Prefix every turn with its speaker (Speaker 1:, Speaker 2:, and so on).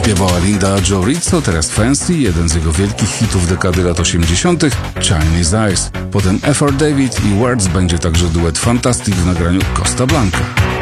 Speaker 1: Śpiewała Linda Joe Rizzo, teraz Fancy, jeden z jego wielkich hitów dekady lat 80. Chinese Eyes. Potem Effort David i Words będzie także duet Fantastic w nagraniu Costa Blanca.